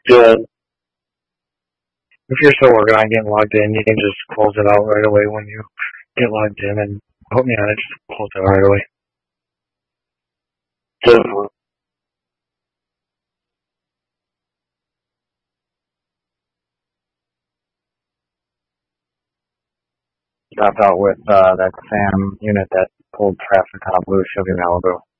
Good. If you're still working on getting logged in, you can just close it out right away when you get logged in and put me on it. Just close it right away. Good. Got out with that SAM unit that pulled traffic out of Blue Sugar Malibu.